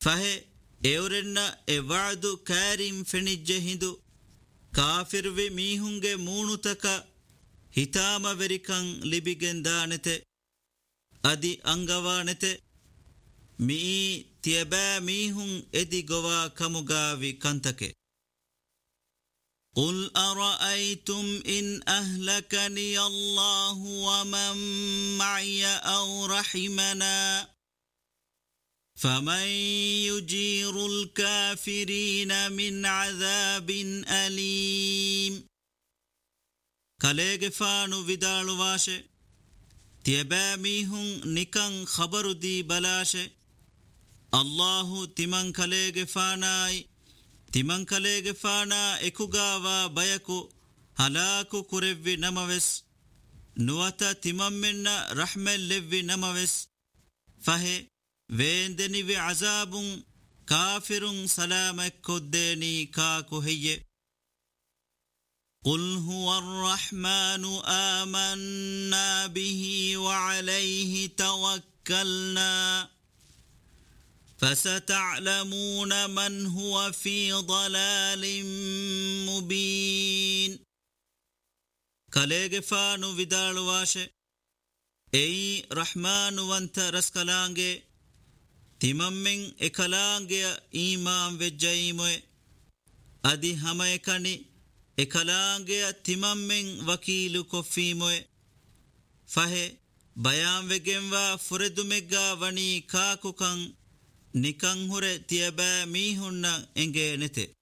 ಫಹೆ ಎವರೆನ್ನ ಎ ವಾದು ಕ್ಯಾರಿಂ ಫೆನಿಜ್ಜೆ ಹಿಂದು ಕಾಫಿರ್ವಿ ಮೀಹುಂಗೆ ಮೂಣುತಕ ಹಿತಾಮವೆರಿಕಂ ಲಿಬಿಗೆಂದಾನೆತೆ ಅದಿ ಅಂಗವಾನೆತೆ ಮೀ ತಿಯಬಾ ಮೀಹುಂ ಎದಿ ಗೋವಾ ಕಮುಗಾವಿ ಕಂತಕೆ قل أرأيتم إن أهلكني الله ومن معي أو رحمنا فمن يجير الكافرين من عذاب أليم كاليغ فانو vidaalu vaashe tieba mihun nikan khabaru di balashe Allahu timan kalege faanai timan kalege faana ekugawa bayaku halaku kurevvi namaves nuwata timan menna rahmel levvi namaves fahe veendenivi azabun kafirun salamak koddeni kaaku heyye قل هو الرحمن آمنا به وعليه توكلنا فستعلمون من هو في ضلال مبين كاليغ فانو vidaalu vaashe ei rahmanu wanta raskalaange timammen ekalaange iman vejjaimoe adi hama ekani ekalaange timammen wakilu koffimoe fahe bayan vegenwa furedumegga wani kaakukan nikan hure tiaba mihunna enge nete